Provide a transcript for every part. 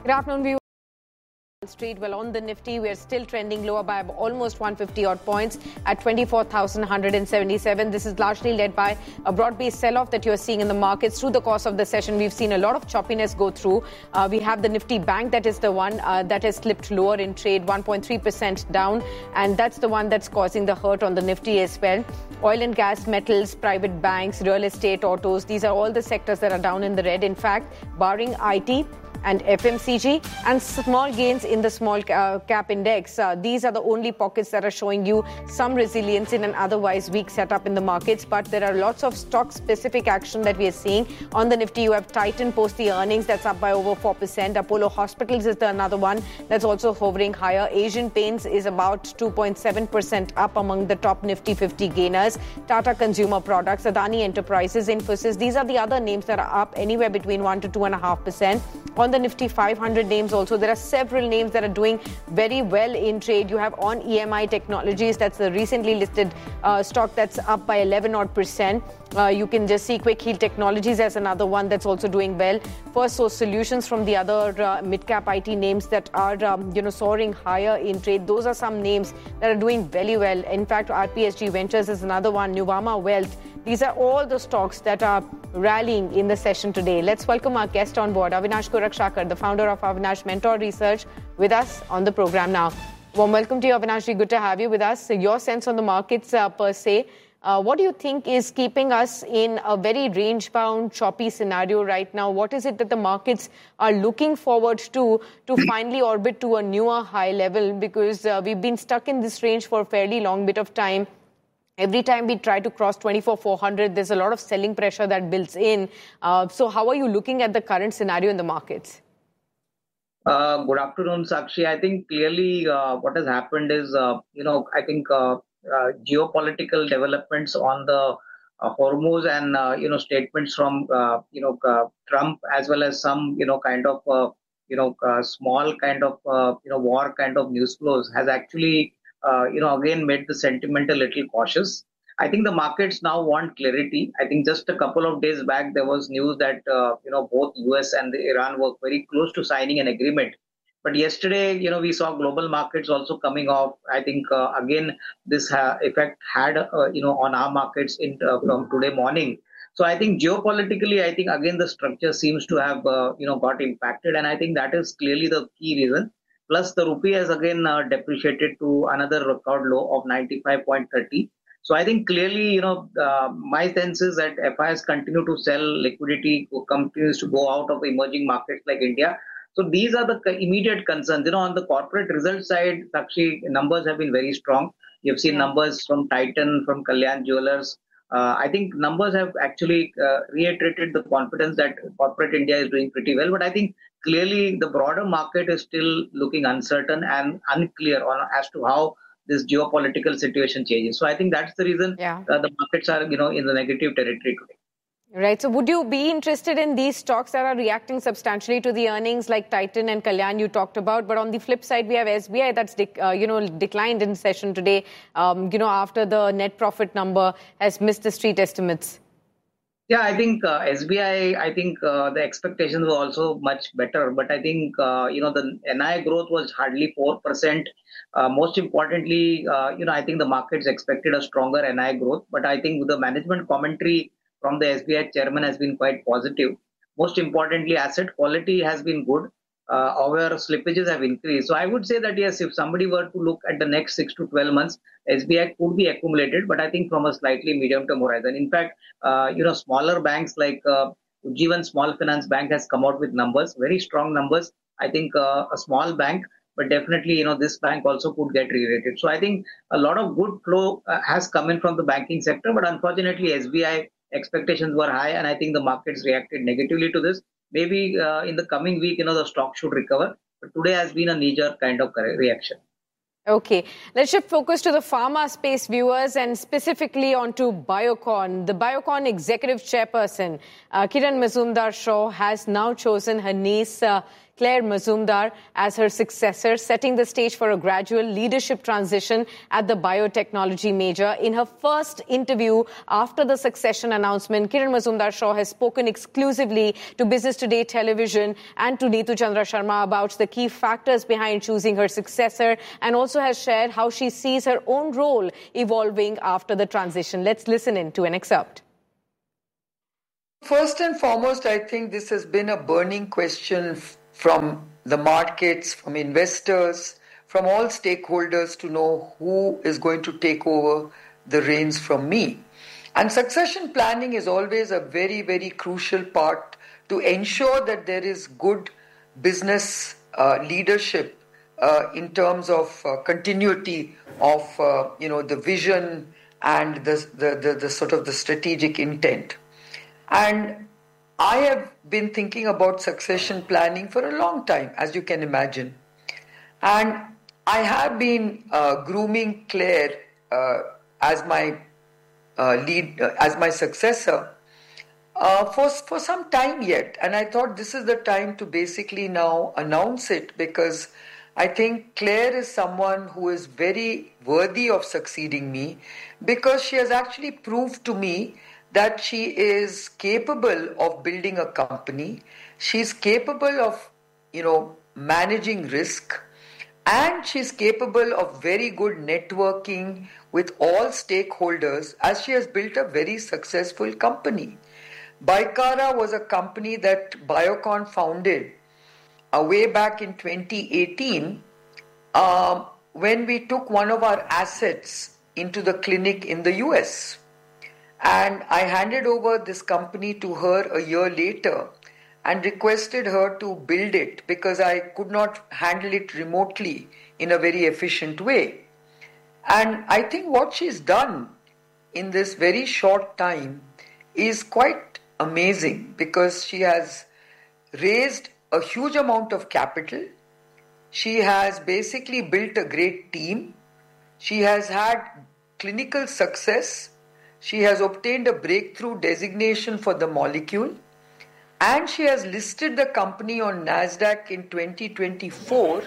Good afternoon, viewers. Wall Street, well, on the Nifty, we are still trending lower by almost 150 odd points at 24,177. This is largely led by a broad-based sell-off that you're seeing in the markets. Through the course of the session, we've seen a lot of choppiness go through. We have the Nifty Bank, that is the one that has slipped lower in trade, 1.3% down, and that's the one that's causing the hurt on the Nifty as well. Oil and gas, metals, private banks, real estate, autos, these are all the sectors that are down in the red. In fact, barring IT and FMCG and small gains in the small cap index. These are the only pockets that are showing you some resilience in an otherwise weak setup in the markets. But there are lots of stock-specific action that we are seeing. On the Nifty, you have Titan post the earnings. That's up by over 4%. Apollo Hospitals is another one that's also hovering higher. Asian Paints is about 2.7% up among the top Nifty 50 gainers. Tata Consumer Products, Adani Enterprises, Infosys. These are the other names that are up anywhere between 1 to 2.5%. On the Nifty 500 names also, there are several names that are doing very well in trade. You have on EMI Technologies, that's the recently listed stock that's up by 11 odd percent. You can just see Quick Heal Technologies as another one that's also doing well. First Source Solutions from the other mid-cap IT names that are soaring higher in trade. Those are some names that are doing very well. In fact, RPSG Ventures is another one, Nuvama Wealth. These are all the stocks that are rallying in the session today. Let's welcome our guest on board, Avinash Gorakshakar, the founder of Avinash Mentor Research, with us on the program now. Warm welcome to you, Avinash. Good to have you with us. Your sense on the markets per se. What do you think is keeping us in a very range-bound, choppy scenario right now? What is it that the markets are looking forward to finally orbit to a newer high level? Because we've been stuck in this range for a fairly long bit of time. Every time we try to cross 24,400, there's a lot of selling pressure that builds in. So how are you looking at the current scenario in the markets? Good afternoon, Sakshi. I think clearly what has happened is, geopolitical developments on the Hormuz and, statements from, Trump, as well as some, small kind of, war kind of news flows has actually again made the sentiment a little cautious. I think the markets now want clarity. I think just a couple of days back, there was news that, both US and Iran were very close to signing an agreement. But yesterday, we saw global markets also coming off. I think, again, this effect had, on our markets from today morning. So I think geopolitically, again, the structure seems to have, got impacted. And I think that is clearly the key reason. Plus, the rupee has again depreciated to another record low of 95.30. So I think clearly, my sense is that FIs continue to sell, liquidity continues to go out of emerging markets like India. So these are the immediate concerns. On the corporate result side, actually, numbers have been very strong. You've seen numbers from Titan, from Kalyan Jewellers. I think numbers have actually reiterated the confidence that corporate India is doing pretty well. But I think clearly the broader market is still looking uncertain and unclear as to how this geopolitical situation changes. So I think that's the reason the markets are, in the negative territory today. Right. So would you be interested in these stocks that are reacting substantially to the earnings like Titan and Kalyan you talked about? But on the flip side, we have SBI that's, declined in session today, after the net profit number has missed the street estimates. Yeah, I think SBI, the expectations were also much better. But I think, the NI growth was hardly 4%. Most importantly, I think the markets expected a stronger NI growth. But I think the management commentary from the SBI chairman has been quite positive. Most importantly, asset quality has been good. Our slippages have increased. So I would say that, yes, if somebody were to look at the next 6 to 12 months, SBI could be accumulated, but I think from a slightly medium-term horizon. In fact, smaller banks like Ujjivan Small Finance Bank has come out with numbers, very strong numbers. I think a small bank, but definitely, this bank also could get re-rated. So I think a lot of good flow has come in from the banking sector, but unfortunately, SBI expectations were high, and I think the markets reacted negatively to this. Maybe in the coming week, the stock should recover. But today has been a knee-jerk kind of reaction. Okay, let's shift focus to the pharma space, viewers, and specifically onto Biocon. The Biocon executive chairperson, Kiran Mazumdar-Shaw, has now chosen her niece, Claire Mazumdar as her successor, setting the stage for a gradual leadership transition at the biotechnology major. In her first interview after the succession announcement, Kiran Mazumdar-Shaw has spoken exclusively to Business Today Television and to Neetu Chandra Sharma about the key factors behind choosing her successor, and also has shared how she sees her own role evolving after the transition. Let's listen in to an excerpt. First and foremost, I think this has been a burning question from the markets, from investors, from all stakeholders to know who is going to take over the reins from me. And succession planning is always a very, very crucial part to ensure that there is good business leadership in terms of continuity of the vision and the sort of the strategic intent. And I have been thinking about succession planning for a long time, as you can imagine. And I have been grooming Claire as my as my successor for some time yet. And I thought this is the time to basically now announce it, because I think Claire is someone who is very worthy of succeeding me, because she has actually proved to me that she is capable of building a company. She's capable of, managing risk, and she's capable of very good networking with all stakeholders, as she has built a very successful company. Bicara was a company that Biocon founded way back in 2018 when we took one of our assets into the clinic in the US. And I handed over this company to her a year later and requested her to build it, because I could not handle it remotely in a very efficient way. And I think what she's done in this very short time is quite amazing, because she has raised a huge amount of capital. She has basically built a great team. She has had clinical success. She has obtained a breakthrough designation for the molecule, and she has listed the company on NASDAQ in 2024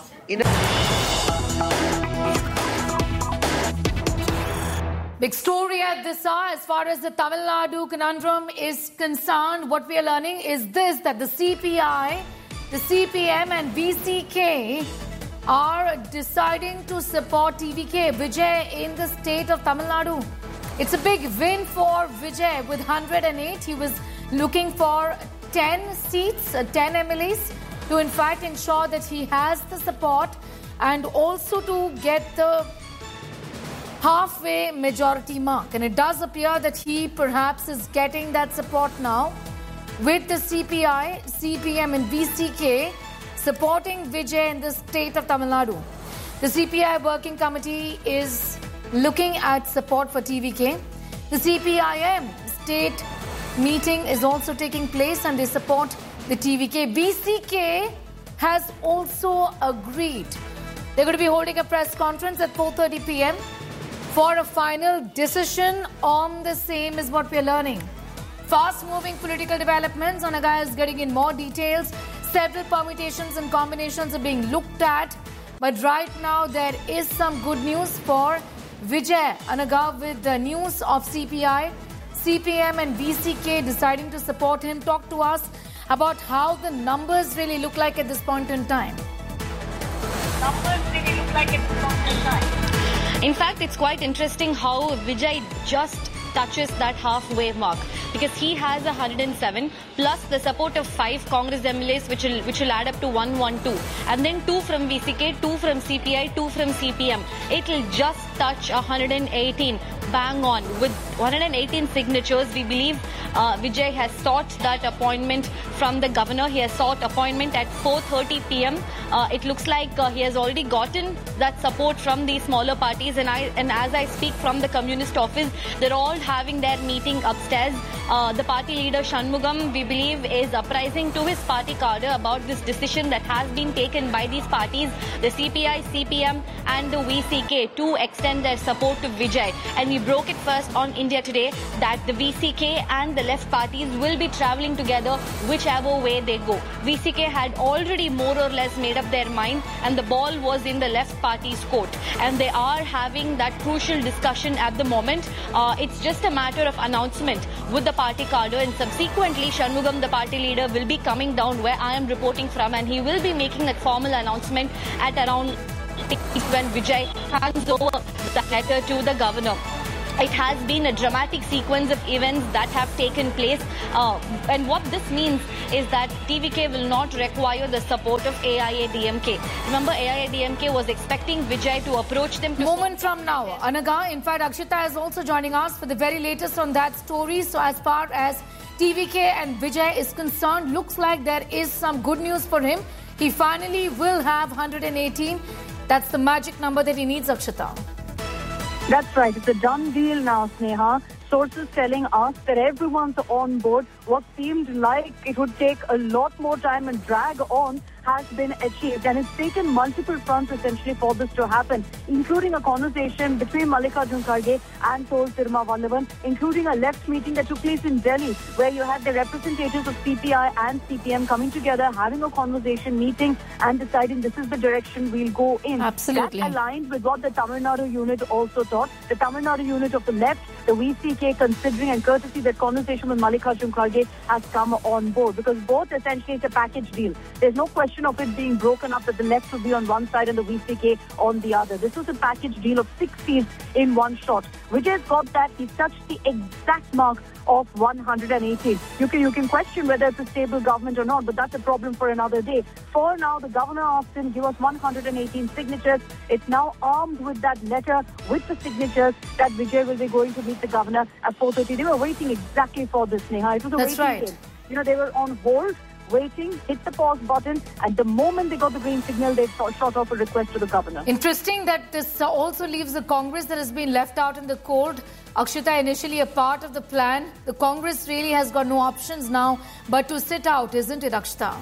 Big story at this hour as far as the Tamil Nadu conundrum is concerned. What we are learning is this, that the CPI, the CPM and VCK are deciding to support TVK, Vijay, in the state of Tamil Nadu. It's a big win for Vijay with 108. He was looking for 10 seats, 10 MLAs to in fact ensure that he has the support and also to get the halfway majority mark. And it does appear that he perhaps is getting that support now with the CPI, CPM and VCK supporting Vijay in the state of Tamil Nadu. The CPI working committee is looking at support for TVK. The CPIM state meeting is also taking place and they support the TVK. VCK has also agreed. They're going to be holding a press conference at 4:30 p.m. for a final decision on the same, is what we're learning. Fast-moving political developments. Anaga is getting in more details. Several permutations and combinations are being looked at. But right now, there is some good news for Vijay. Anaga with the news of CPI, CPM and VCK deciding to support him. Talk to us about how the numbers really look like at this point in time. In fact, it's quite interesting how Vijay just touches that halfway mark, because he has 107 plus the support of 5 Congress MLAs, which will add up to 112, and then 2 from VCK, 2 from CPI, 2 from CPM. It will just touch 118, bang on. With 118 signatures, we believe Vijay has sought that appointment from the governor. He has sought appointment at 4:30 p.m. It looks like he has already gotten that support from the smaller parties, and as I speak from the Communist office, they're all having their meeting upstairs. The party leader Shanmugam, we believe, is uprising to his party cadre about this decision that has been taken by these parties, the CPI, CPM and the VCK, to extend their support to Vijay. And we broke it first on India Today that the VCK and the left parties will be travelling together whichever way they go. VCK had already more or less made up their mind, and the ball was in the left party's court. And they are having that crucial discussion at the moment. It's just a matter of announcement with the party cadre, and subsequently Shanmugam, the party leader, will be coming down where I am reporting from, and he will be making that formal announcement at around when Vijay hands over the letter to the governor. It has been a dramatic sequence of events that have taken place, and what this means is that TVK will not require the support of AIADMK. Remember, AIADMK was expecting Vijay to approach them. Moment from now, Anaga, in fact, Akshita is also joining us for the very latest on that story. So as far as TVK and Vijay is concerned, looks like there is some good news for him. He finally will have 118. That's the magic number that he needs, Akshita. That's right. It's a done deal now, Sneha. Sources telling us that everyone's on board. What seemed like it would take a lot more time and drag on has been achieved. And it's taken multiple fronts essentially for this to happen, including a conversation between Mallikarjun Kharge and Tol Tirumavandavan, including a left meeting that took place in Delhi, where you had the representatives of CPI and CPM coming together, having a conversation, meeting and deciding this is the direction we'll go in. Absolutely. That aligns with what the Tamil Nadu unit also thought. The Tamil Nadu unit of the left, the VCK, considering and courtesy that conversation with Mallikarjun Kharge has come on board, because both essentially it's a package deal. There's no question of it being broken up that the left would be on one side and the VCK on the other. This was a package deal of 6 seats in one shot. Vijay's got that. He's touched the exact mark of 118. You can question whether it's a stable government or not, but that's a problem for another day. For now, the governor asked him, give us 118 signatures. It's now armed with that letter with the signatures that Vijay will be going to meet the governor at 4:30. They were waiting exactly for this, Neha. It was a That's waiting right. game. You know, they were on hold, waiting, hit the pause button. At the moment they got the green signal, they shot off a request to the governor. Interesting that this also leaves the Congress that has been left out in the cold. Akshita, initially a part of the plan. The Congress really has got no options now but to sit out, isn't it, Akshita?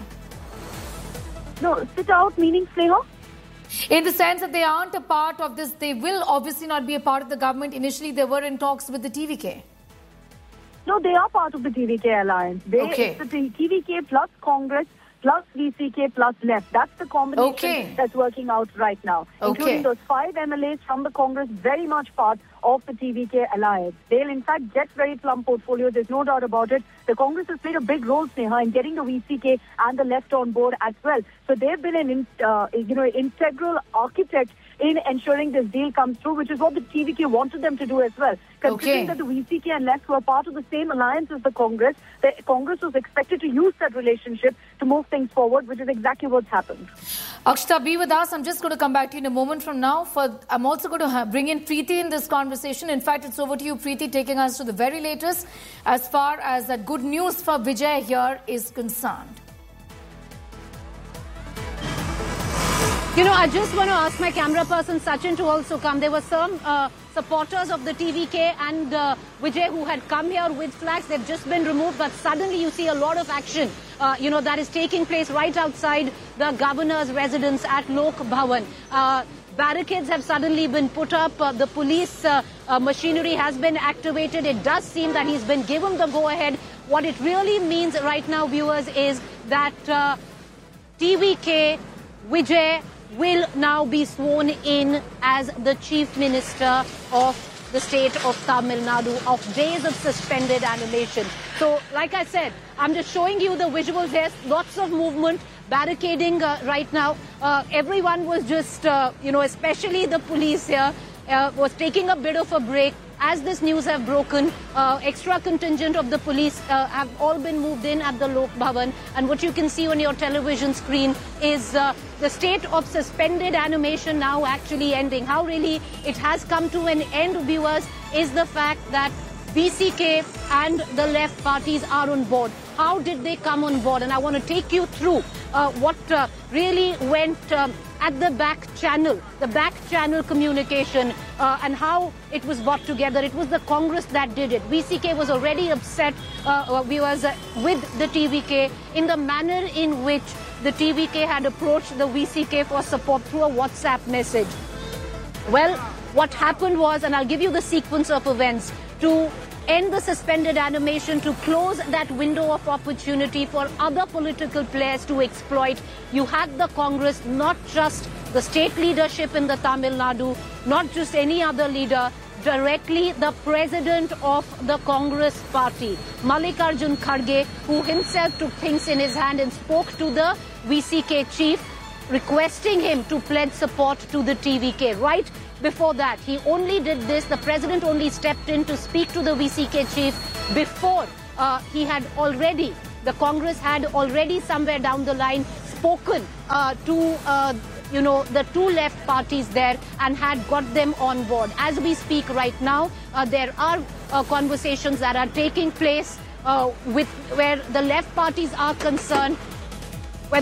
No, sit out meaning, Sneha? In the sense that they aren't a part of this, they will obviously not be a part of the government. Initially, they were in talks with the TVK. No, they are part of the TVK alliance. Okay. It's the TVK plus Congress plus VCK plus left. That's the combination that's working out right now. Including those 5 MLAs from the Congress, very much part of the TVK alliance. They'll in fact get very plump portfolios, there's no doubt about it. The Congress has played a big role, Sneha, in getting the VCK and the left on board as well. So they've been an integral architect in ensuring this deal comes through, which is what the TVK wanted them to do as well. Considering that the VCK and left were part of the same alliance as the Congress was expected to use that relationship to move things forward, which is exactly what's happened. Akshita, be with us. I'm just going to come back to you in a moment from now. I'm also going to bring in Preeti in this conversation. In fact, it's over to you, Preeti, taking us to the very latest as far as that good news for Vijay here is concerned. You know, I just want to ask my camera person Sachin to also come. There were some supporters of the TVK and Vijay who had come here with flags. They've just been removed, but suddenly you see a lot of action, that is taking place right outside the governor's residence at Lok Bhavan. Barricades have suddenly been put up. The police machinery has been activated. It does seem that he's been given the go-ahead. What it really means right now, viewers, is that TVK, Vijay, will now be sworn in as the Chief Minister of the state of Tamil Nadu of days of suspended animation. So, like I said, I'm just showing you the visuals here. Lots of movement, barricading right now. Everyone was just, especially the police here, was taking a bit of a break. As this news have broken, extra contingent of the police have all been moved in at the Lok Bhavan. And what you can see on your television screen is the state of suspended animation now actually ending. How really it has come to an end, viewers, is the fact that VCK and the left parties are on board. How did they come on board? And I want to take you through what really went at the back channel communication and how it was brought together. It was the Congress that did it. VCK was already upset, viewers, with the TVK in the manner in which the TVK had approached the VCK for support through a WhatsApp message. Well, what happened was, and I'll give you the sequence of events, to end the suspended animation, to close that window of opportunity for other political players to exploit. You had the Congress, not just the state leadership in the Tamil Nadu, not just any other leader, directly the president of the Congress party, Mallikarjun Kharge, who himself took things in his hand and spoke to the VCK chief, requesting him to pledge support to the TVK. Right before that, he only did this, the president only stepped in to speak to the VCK chief before the Congress had already somewhere down the line spoken to the two left parties there and had got them on board. As we speak right now, there are conversations that are taking place where the left parties are concerned. The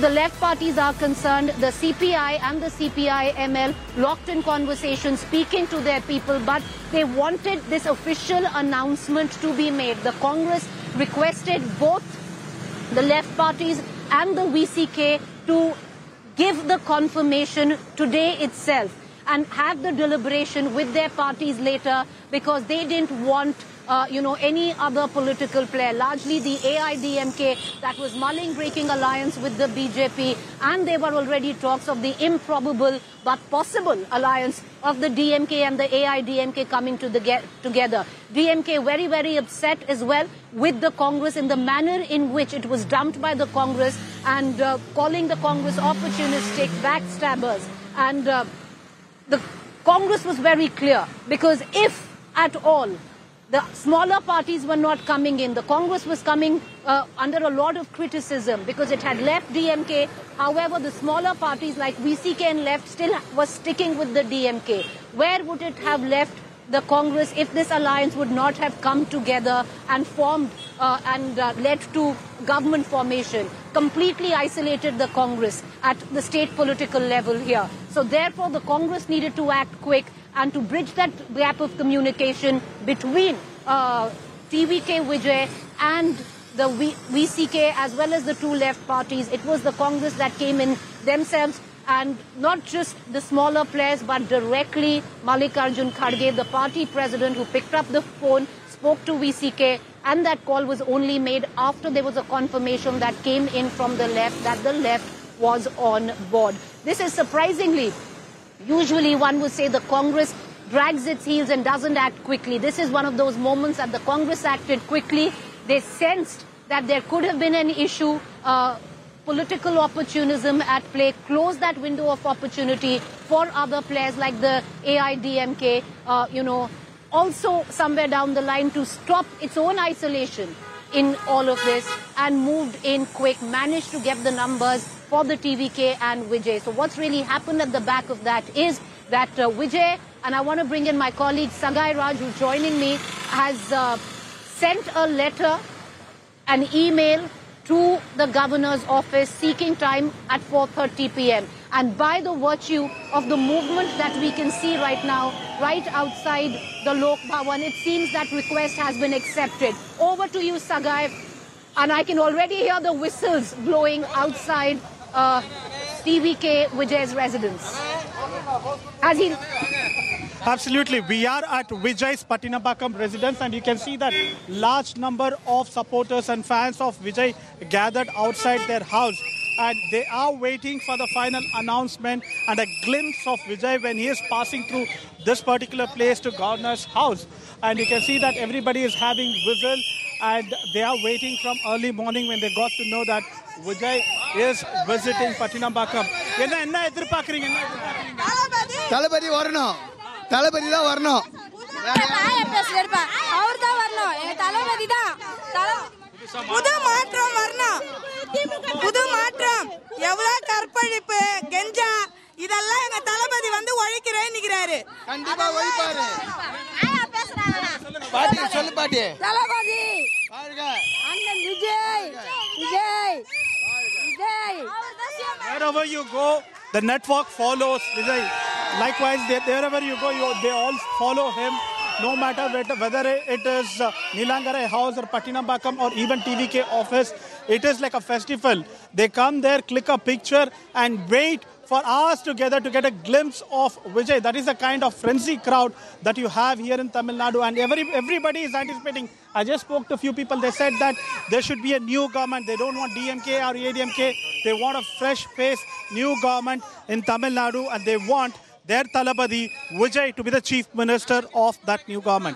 CPI and the CPI-ML locked in conversation, speaking to their people, but they wanted this official announcement to be made. The Congress requested both the left parties and the VCK to give the confirmation today itself and have the deliberation with their parties later, because they didn't want any other political player, largely the AIDMK that was mulling breaking alliance with the BJP, and there were already talks of the improbable but possible alliance of the DMK and the AIDMK coming together. DMK very, very upset as well with the Congress in the manner in which it was dumped by the Congress and calling the Congress opportunistic backstabbers. And the Congress was very clear, because if at all the smaller parties were not coming in, the Congress was coming under a lot of criticism because it had left DMK. However, the smaller parties like VCK and left still was sticking with the DMK. Where would it have left the Congress if this alliance would not have come together and formed and led to government formation? Completely isolated the Congress at the state political level here. So therefore, the Congress needed to act quick and to bridge that gap of communication between TVK Vijay and the VCK as well as the two left parties. It was the Congress that came in themselves, and not just the smaller players, but directly Mallikarjun Kharge, the party president, who picked up the phone, spoke to VCK, and that call was only made after there was a confirmation that came in from the left that the left was on board. This is surprisingly, usually one would say the Congress drags its heels and doesn't act quickly. This is one of those moments that the Congress acted quickly. They sensed that there could have been an issue, political opportunism at play, close that window of opportunity for other players like the AIDMK, also somewhere down the line to stop its own isolation in all of this, and moved in quick, managed to get the numbers for the TVK and Vijay. So what's really happened at the back of that is that Vijay, and I want to bring in my colleague Sagai Raj, who's joining me, has sent a letter, an email to the governor's office seeking time at 4:30 p.m. And by the virtue of the movement that we can see right now, right outside the Lok Bhavan, it seems that request has been accepted. Over to you, Sagai. And I can already hear the whistles blowing outside TVK Vijay's residence. Absolutely. We are at Vijay's Patinapakkam residence, and you can see that large number of supporters and fans of Vijay gathered outside their house. And they are waiting for the final announcement and a glimpse of Vijay when he is passing through this particular place to Governor's house. And you can see that everybody is having whistle, and they are waiting from early morning when they got to know that Vijay is visiting Patinapakkam. தளபதி வரணும், தளபதி தான் வரணும். புது மாற்றம் வரணும், புது மாற்றம். எவ்வளவு கற்பழிப்பு, கெஞ்சா, இதெல்லாம் எங்க தளபதி வந்து ஒழிக்கிறேன்னு நிக்கிறாரு. கண்டிப்பா ஒழிப்பாரு. பாட்டி சொல்லு பாட்டி. தளபதி வாழ்க. அண்ணன் Vijay, Vijay, Vijay. Wherever you go, the network follows Vijay. Likewise, wherever you go, they all follow him. No matter whether it is Nilangara House or Patinapakkam or even TVK office, it is like a festival. They come there, click a picture and wait for hours together to get a glimpse of Vijay. That is the kind of frenzy crowd that you have here in Tamil Nadu, and everybody is anticipating. I just spoke to a few people. They said that there should be a new government. They don't want DMK or ADMK. They want a fresh face, new government in Tamil Nadu, and they want their Talabadi, Vijay, to be the chief minister of that new government.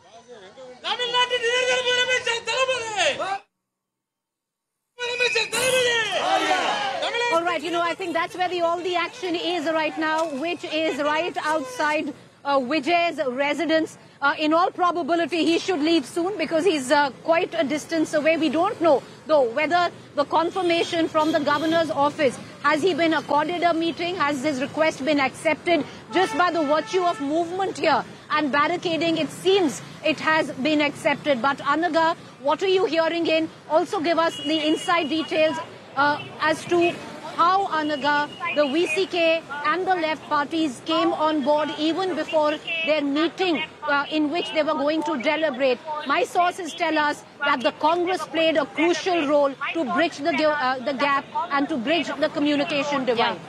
All right, I think that's where all the action is right now, which is right outside Vijay's residence. In all probability, he should leave soon because he's quite a distance away. We don't know, though, whether the confirmation from the governor's office, has he been accorded a meeting? Has his request been accepted? Just by the virtue of movement here and barricading, it seems it has been accepted. But Anaga, what are you hearing in? Also give us the inside details as to how, Anaga, the VCK and the left parties came on board even before their meeting in which they were going to deliberate. My sources tell us that the Congress played a crucial role to bridge the gap and to bridge the communication divide.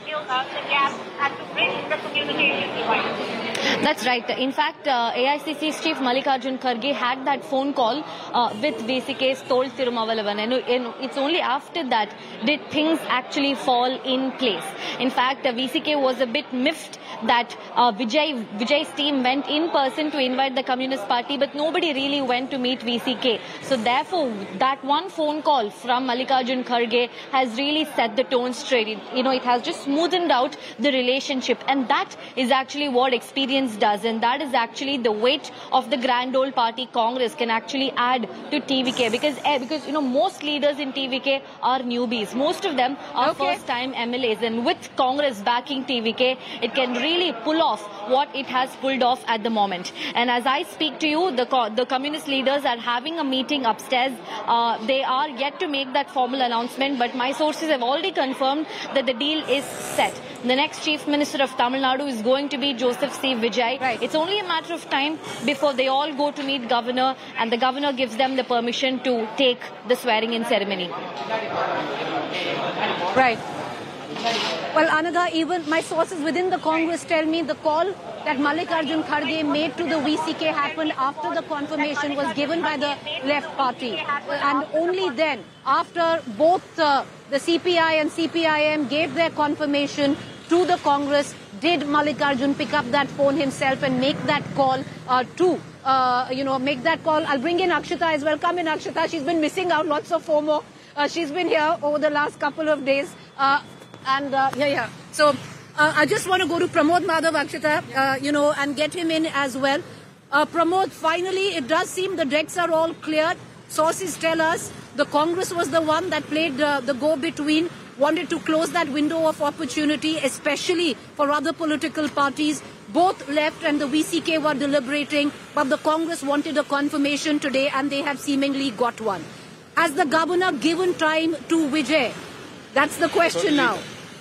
That's right. In fact, AICC's chief Mallikarjun Kharge had that phone call with VCK's Tol Tirumavalavan, and it's only after that did things actually fall in place. In fact, VCK was a bit miffed that Vijay's team went in person to invite the Communist Party, but nobody really went to meet VCK. So therefore, that one phone call from Mallikarjun Kharge has really set the tone straight. It has just smoothened out the relationship, and that is actually what experience does, and that is actually the weight of the grand old party Congress can actually add to TVK, because most leaders in TVK are newbies. Most of them are first-time MLAs, and with Congress backing TVK, it can really pull off what it has pulled off at the moment. And as I speak to you, the communist leaders are having a meeting upstairs. They are yet to make that formal announcement, but my sources have already confirmed that the deal is set. The next Chief Minister of Tamil Nadu is going to be Joseph C. Vijay. Right. It's only a matter of time before they all go to meet Governor, and the Governor gives them the permission to take the swearing-in ceremony. Right. Well, Anaga, even my sources within the Congress tell me the call that Mallikarjun Kharge made to the VCK happened after the confirmation was given by the left party. And only then, after both the CPI and CPIM gave their confirmation to the Congress, did Mallikarjun pick up that phone himself and make that call make that call. I'll bring in Akshita as well. Come in, Akshita. She's been missing out, lots of FOMO. She's been here over the last couple of days. So I just want to go to Pramod Madhav, Akshita, and get him in as well. Pramod, finally, it does seem the decks are all cleared. Sources tell us the Congress was the one that played the go-between, wanted to close that window of opportunity, especially for other political parties. Both left and the VCK were deliberating, but the Congress wanted a confirmation today, and they have seemingly got one. Has the governor given time to Vijay? That's the question now.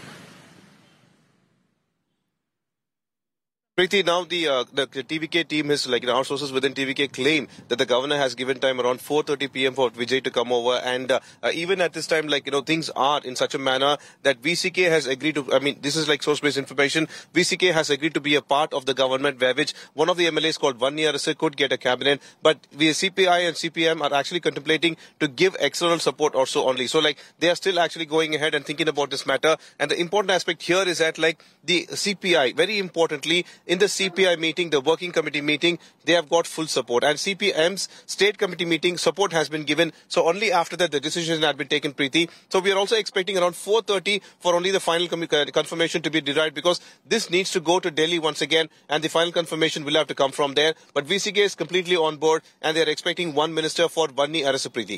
Preeti, now the TVK team is, our sources within TVK claim that the governor has given time around 4:30 p.m. for Vijay to come over, and even at this time, things are in such a manner that VCK has agreed to, this is source-based information, VCK has agreed to be a part of the government, where which one of the MLAs called Vanni Arasu could get a cabinet, but the CPI and CPM are actually contemplating to give external support also only. So, they are still actually going ahead and thinking about this matter, and the important aspect here is that, the CPI, very importantly, in the CPI meeting, the working committee meeting, they have got full support. And CPM's state committee meeting, support has been given. So only after that, the decision had been taken, Preeti. So we are also expecting around 4:30 for only the final confirmation to be derived, because this needs to go to Delhi once again, and the final confirmation will have to come from there. But VCK is completely on board, and they are expecting one minister for Vanni Arasu, Preeti.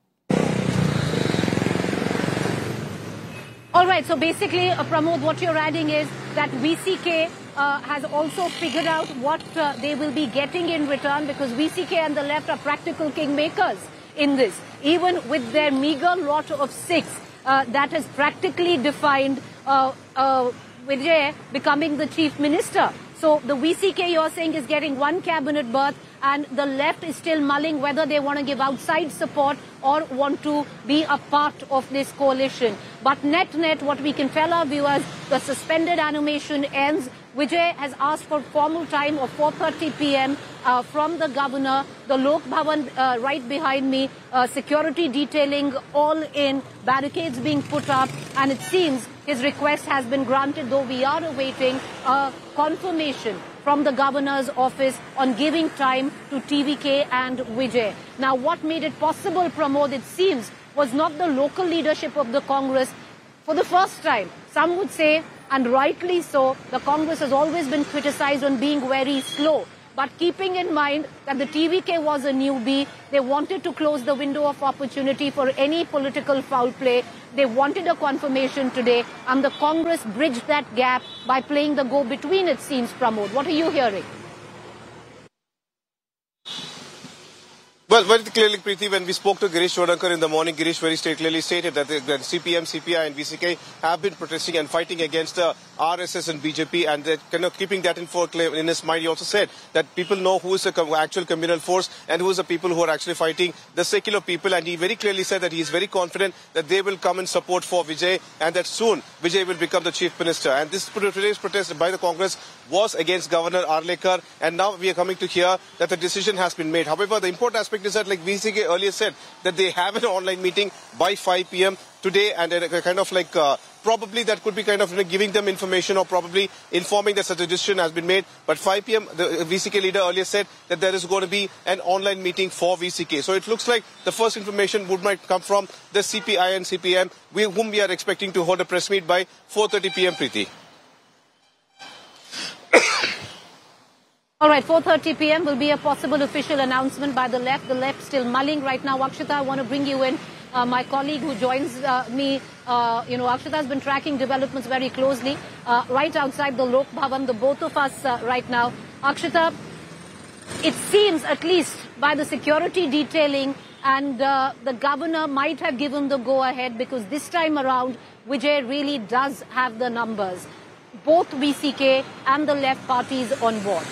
All right, so basically, Pramod, what you're adding is that VCK has also figured out what they will be getting in return, because VCK and the left are practical kingmakers in this. Even with their meager lot of 6, that has practically defined Vijay becoming the chief minister. So the VCK, you're saying, is getting one cabinet berth, and the left is still mulling whether they want to give outside support or want to be a part of this coalition. But net, what we can tell our viewers, the suspended animation ends. Vijay has asked for formal time of 4:30 p.m. From the governor. The Lok Bhavan right behind me, security detailing all in, barricades being put up, and it seems his request has been granted, though we are awaiting a confirmation from the governor's office on giving time to TVK and Vijay. Now, what made it possible, Pramod, it seems, was not the local leadership of the Congress. For the first time, some would say, and rightly so, the Congress has always been criticized on being very slow. But keeping in mind that the TVK was a newbie, they wanted to close the window of opportunity for any political foul play. They wanted a confirmation today, and the Congress bridged that gap by playing the go-between, it seems, Pramod. What are you hearing? Well, very clearly, Preeti, when we spoke to Girish Chodankar in the morning, Girish very clearly stated that the CPM, CPI and VCK have been protesting and fighting against the RSS and BJP, and they're kind of keeping that in his mind. He also said that people know who is the actual communal force and who is the people who are actually fighting the secular people, and he very clearly said that he is very confident that they will come in support for Vijay and that soon Vijay will become the chief minister. And this today's protest by the Congress was against Governor Arlekar, and now we are coming to hear that the decision has been made. However, the important aspect is that, like VCK earlier said, that they have an online meeting by 5 p.m. today, and kind of like probably that could be kind of giving them information or probably informing that such a decision has been made. But 5 p.m. the VCK leader earlier said that there is going to be an online meeting for VCK. So it looks like the first information might come from the CPI and CPM, whom we are expecting to hold a press meet by 4:30 p.m. Preeti. All right, 4:30 p.m. will be a possible official announcement by the left. The left still mulling right now. Akshita, I want to bring you in. My colleague who joins me, Akshita has been tracking developments very closely. Right outside the Lok Bhavan, the both of us right now. Akshita, it seems, at least by the security detailing, and the governor might have given the go-ahead, because this time around, Vijay really does have the numbers. Both VCK and the left parties on board.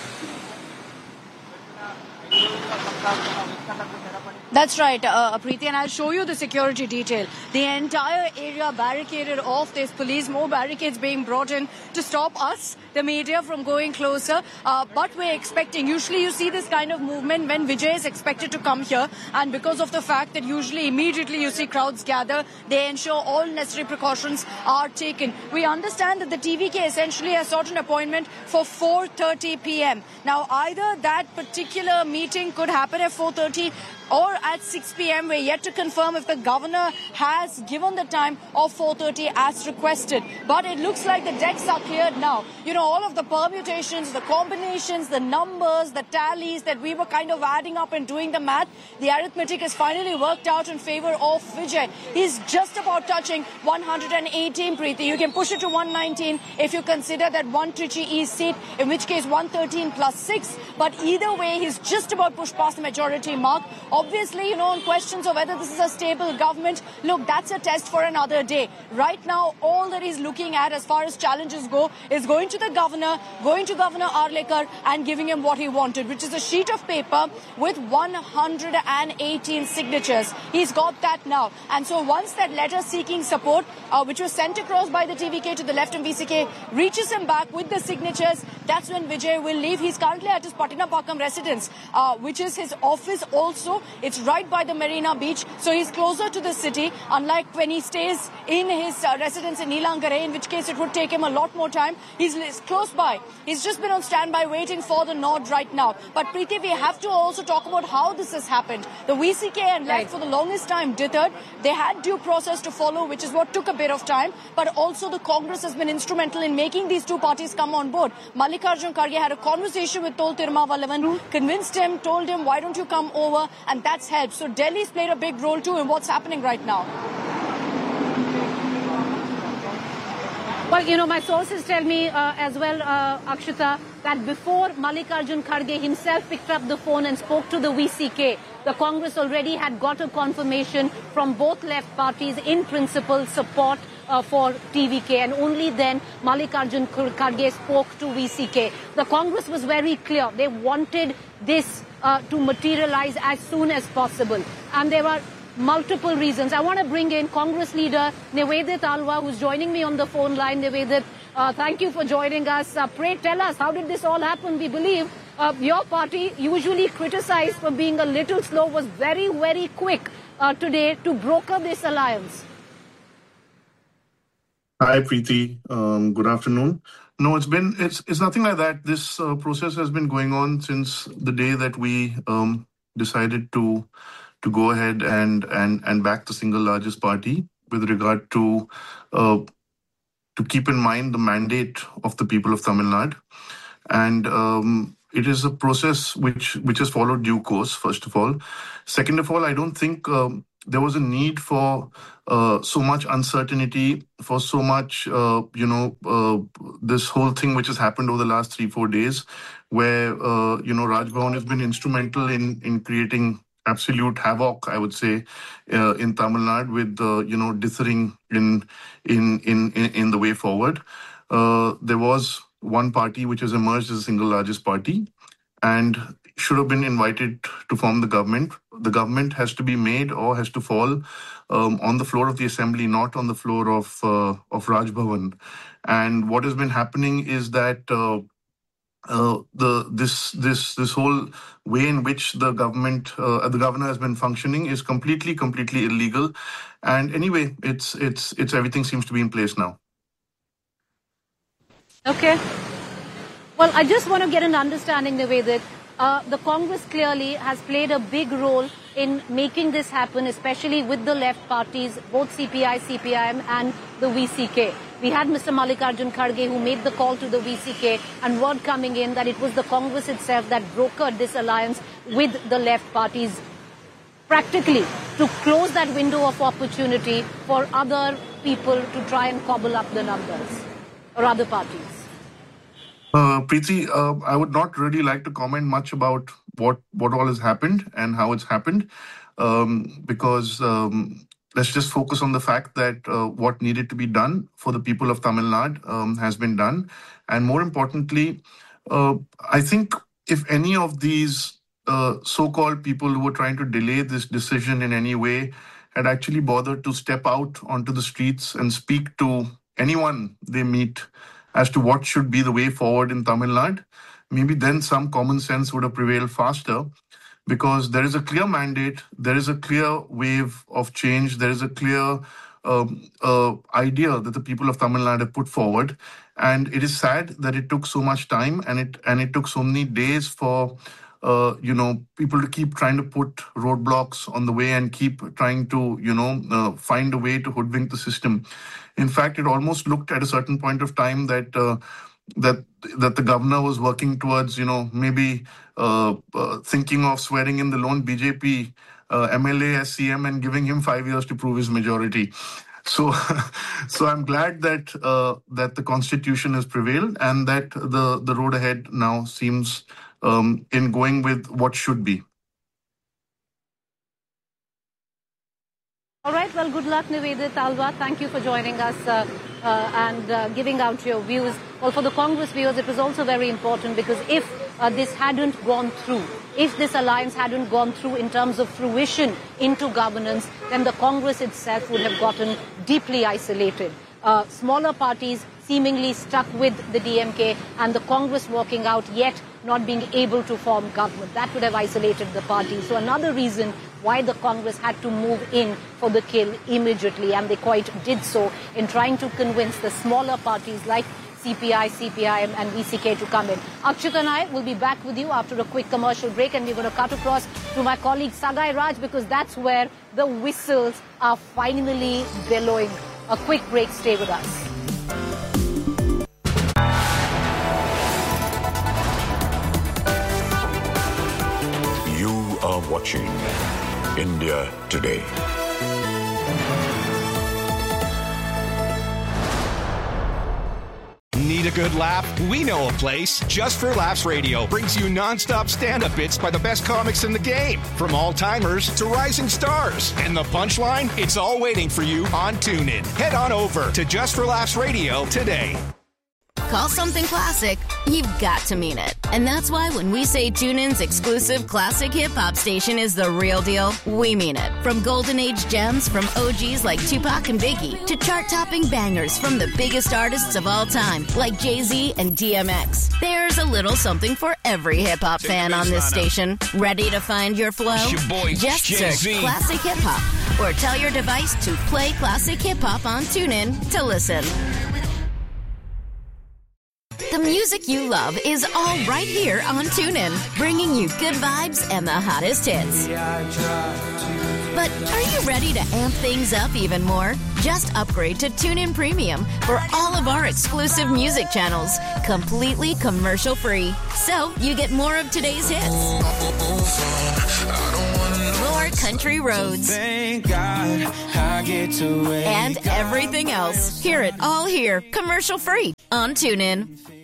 That's right, Preeti, and I'll show you the security detail. The entire area barricaded off. There's police, more barricades being brought in to stop us, the media, from going closer. But we're expecting, usually you see this kind of movement when Vijay is expected to come here, and because of the fact that usually immediately you see crowds gather, they ensure all necessary precautions are taken. We understand that the TVK essentially has sought an appointment for 4:30 p.m. Now, either that particular meeting could happen at 4:30 or at 6 p.m. We're yet to confirm if the governor has given the time of 4:30 as requested. But it looks like the decks are cleared now. You know, all of the permutations, the combinations, the numbers, the tallies that we were kind of adding up and doing the math, the arithmetic has finally worked out in favor of Vijay. He's just about touching 118, Preeti. You can push it to 119 if you consider that one Trichy East seat, in which case 113 plus 6. But either way, he's just about pushed past the majority mark. Obviously, on questions of whether this is a stable government, look, that's a test for another day. Right now, all that he's looking at as far as challenges go is going to the governor, going to Governor Arlekar and giving him what he wanted, which is a sheet of paper with 118 signatures. He's got that now. And so once that letter seeking support, which was sent across by the TVK to the left and VCK, reaches him back with the signatures, that's when Vijay will leave. He's currently at his Patinapakkam residence, which is his office also. It's right by the Marina Beach, so he's closer to the city, unlike when he stays in his residence in Nilangare, in which case it would take him a lot more time. He's close by. He's just been on standby waiting for the nod right now. But Preeti, we have to also talk about how this has happened. The VCK and left for the longest time dithered. They had due process to follow, which is what took a bit of time. But also the Congress has been instrumental in making these two parties come on board. Mallikarjun Kharge had a conversation with Tol Tirumavallavan, convinced him, told him, why don't you come over? And that's helped. So Delhi's played a big role too in what's happening right now. Well, my sources tell me as well, Akshita, that before Mallikarjun Kharge himself picked up the phone and spoke to the VCK, the Congress already had got a confirmation from both left parties in principle support for TVK, and only then Mallikarjun Kharge spoke to VCK. The Congress was very clear. They wanted this to materialize as soon as possible. And there were multiple reasons. I want to bring in Congress leader Nivedit Alva, who's joining me on the phone line. Nivedit, thank you for joining us. Pray tell us, how did this all happen? We believe your party, usually criticized for being a little slow, was very, very quick today to broker this alliance. Hi, Preeti. Good afternoon. No, it's nothing like that. This process has been going on since the day that we decided to go ahead and back the single largest party with regard to keep in mind the mandate of the people of Tamil Nadu. And it is a process which has followed due course, first of all. Second of all, I don't think there was a need for so much uncertainty, for so much, this whole thing which has happened over the last 3-4 days, where, Raj Bhavan has been instrumental in creating absolute havoc, I would say, in Tamil Nadu with, dithering in the way forward. There was one party which has emerged as the single largest party and should have been invited to form the government. The government has to be made or has to fall on the floor of the assembly, not on the floor of Raj Bhavan. And what has been happening is that this whole way in which the governor has been functioning is completely illegal. And anyway, it's everything seems to be in place now. Okay. Well, I just want to get an understanding the way that the Congress clearly has played a big role in making this happen, especially with the left parties, both CPI, CPIM and the VCK. We had Mr. Mallikarjun Kharge who made the call to the VCK, and word coming in that it was the Congress itself that brokered this alliance with the left parties, practically to close that window of opportunity for other people to try and cobble up the numbers, or other parties. Preeti, I would not really like to comment much about what all has happened and how it's happened, because let's just focus on the fact that what needed to be done for the people of Tamil Nadu has been done. And more importantly, I think if any of these so-called people who were trying to delay this decision in any way had actually bothered to step out onto the streets and speak to anyone they meet as to what should be the way forward in Tamil Nadu, maybe then some common sense would have prevailed faster, because there is a clear mandate, there is a clear wave of change, there is a clear idea that the people of Tamil Nadu have put forward. And it is sad that it took so much time and it took so many days for people to keep trying to put roadblocks on the way and keep trying to, find a way to hoodwink the system. In fact, it almost looked at a certain point of time that the governor was working towards, maybe thinking of swearing in the lone BJP MLA as CM and giving him 5 years to prove his majority. So I'm glad that the Constitution has prevailed and that the road ahead now seems in going with what should be. All right. Well, good luck, Nivedit Alva. Thank you for joining us and giving out your views. Well, for the Congress viewers, it was also very important because if this hadn't gone through, if this alliance hadn't gone through in terms of fruition into governance, then the Congress itself would have gotten deeply isolated. Smaller parties seemingly stuck with the DMK and the Congress walking out, yet not being able to form government. That would have isolated the party. So another reason why the Congress had to move in for the kill immediately, and they quite did so in trying to convince the smaller parties like CPI, CPIM and VCK to come in. Akshit and I will be back with you after a quick commercial break, and we're going to cut across to my colleague Sagai Raj because that's where the whistles are finally bellowing. A quick break, stay with us. You are watching India Today. Need a good laugh? We know a place. Just for Laughs Radio brings you non-stop stand-up bits by the best comics in the game, from all-timers to rising stars. And the punchline? It's all waiting for you on TuneIn. Head on over to Just for Laughs Radio today. call something classic, you've got to mean it. And that's why when we say TuneIn's exclusive classic hip-hop station is the real deal, we mean it. From golden age gems from OGs like Tupac and Biggie to chart-topping bangers from the biggest artists of all time like Jay-Z and DMX. There's a little something for every hip-hop fan on this station. Ready to find your flow? It's your boy, Just Jay-Z. search Classic Hip Hop or tell your device to play Classic Hip Hop on TuneIn to listen. The music you love is all right here on TuneIn, bringing you good vibes and the hottest hits. But are you ready to amp things up even more? Just upgrade to TuneIn Premium for all of our exclusive music channels, completely commercial-free. So you get more of today's hits, more country roads, Thank God I get to and everything else. Hear it all here, commercial-free on TuneIn.